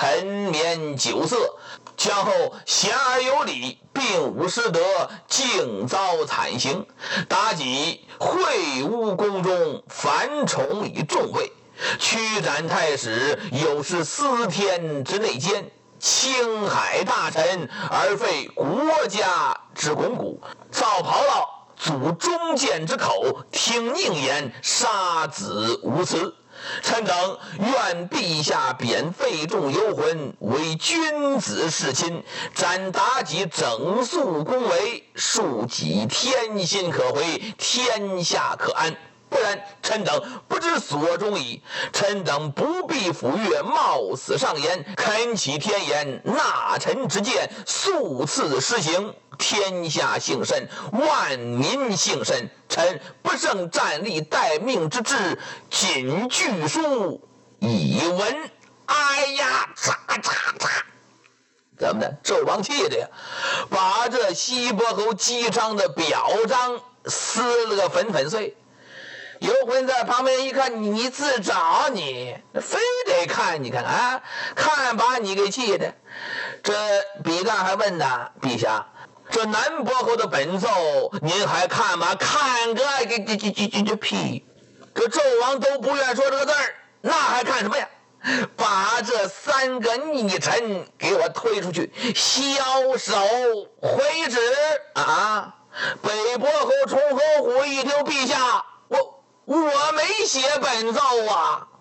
沉湎酒色，将后贤而有礼，并无失德，竟遭惨刑。妲己会乌宫中，凡宠以重位，驱斩太史，有失司天之内奸，青海大臣而废国家之肱骨，造炮烙，阻忠谏之口，听佞言，杀子无辞。臣等愿陛下贬费仲游魂，为君子侍亲，斩妲己整肃宫闱，庶几天心可回，天下可安。不然，臣等不知所终矣。臣等不必抚越，冒死上言，恳启天颜，纳臣之谏，速赐施行，天下幸甚，万民幸甚。臣不胜战力待命之志，谨具书以闻。哎呀，怎么的？纣王气的呀，把这西伯侯姬昌的表彰撕了个粉粉碎。游魂在旁边一看，你自找，你非得看，你看啊，看把你给气的。这比干还问呢，陛下，这南伯侯的本奏您还看吗？看个这屁！这纣王都不愿说这个字儿，那还看什么呀？把这3个逆臣给我推出去，枭首回旨啊！北伯侯崇侯虎一听，陛下，我没写本奏啊！